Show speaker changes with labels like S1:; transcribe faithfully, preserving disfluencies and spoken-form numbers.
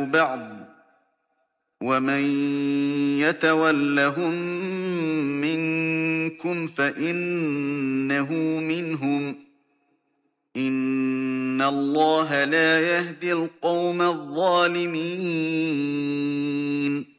S1: بعض ومن يتولهم منكم فإنه منهم إن الله لا يهدي القوم الظالمين